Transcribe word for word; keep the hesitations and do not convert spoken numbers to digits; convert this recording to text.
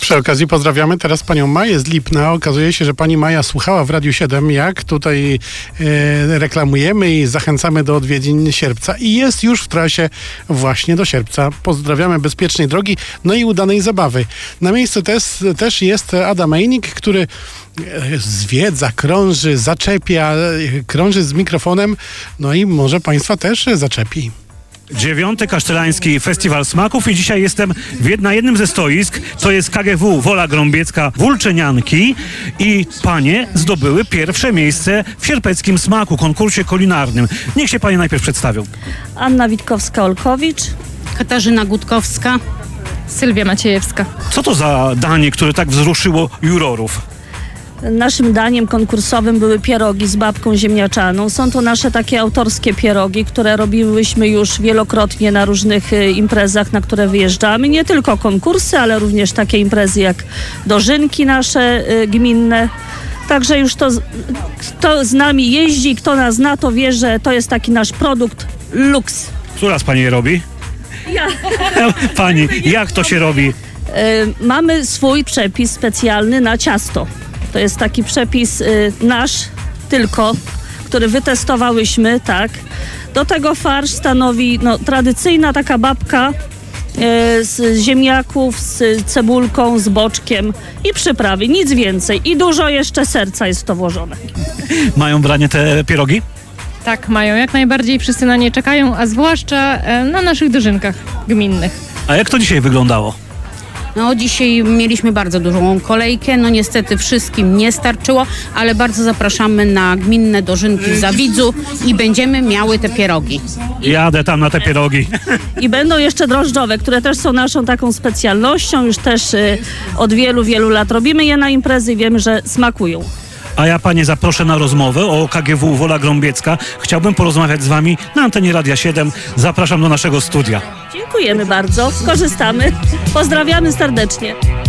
Przy okazji pozdrawiamy teraz panią Maję z Lipna. Okazuje się, że pani Maja słuchała w Radiu siedem, jak tutaj e, reklamujemy i zachęcamy do odwiedzin Sierpca i jest już w trasie właśnie do Sierpca. Pozdrawiamy bezpiecznej drogi, no i udanej zabawy. Na miejscu też, też jest Adam Ejnik, który zwiedza, krąży, zaczepia, krąży z mikrofonem, no i może państwa też zaczepi. Dziewiąty Kasztelański Festiwal Smaków i dzisiaj jestem w, na jednym ze stoisk, to jest K G W Wola Grąbiecka Wólczenianki i panie zdobyły pierwsze miejsce w sierpeckim smaku, konkursie kulinarnym. Niech się panie najpierw przedstawią. Anna Witkowska-Olkowicz, Katarzyna Gutkowska, Sylwia Maciejewska. Co to za danie, które tak wzruszyło jurorów? Naszym daniem konkursowym były pierogi z babką ziemniaczaną. Są to nasze takie autorskie pierogi, które robiłyśmy już wielokrotnie na różnych y, imprezach, na które wyjeżdżamy. Nie tylko konkursy, ale również takie imprezy jak dożynki nasze y, gminne. Także już to, kto z nami jeździ, kto nas zna, to wie, że to jest taki nasz produkt luks. Która z pani je robi? Ja. Pani, jak to się robi? Y, mamy swój przepis specjalny na ciasto. To jest taki przepis y, nasz tylko, który wytestowałyśmy, tak. Do tego farsz stanowi no, tradycyjna taka babka y, z ziemniaków, z cebulką, z boczkiem i przyprawy, nic więcej. I dużo jeszcze serca jest w to włożone. Mają branie te pierogi? Tak, mają. Jak najbardziej wszyscy na nie czekają, a zwłaszcza e, na naszych dożynkach gminnych. A jak to dzisiaj wyglądało? No dzisiaj mieliśmy bardzo dużą kolejkę, no niestety wszystkim nie starczyło, ale bardzo zapraszamy na gminne dożynki w Zawidzu i będziemy miały te pierogi. Jadę tam na te pierogi. I będą jeszcze drożdżowe, które też są naszą taką specjalnością. Już też y, od wielu, wielu lat robimy je na imprezy i wiemy, że smakują. A ja panie zaproszę na rozmowę o K G W Wola Grąbiecka. Chciałbym porozmawiać z wami na antenie Radia siedem. Zapraszam do naszego studia. Dziękujemy bardzo, skorzystamy. Pozdrawiamy serdecznie.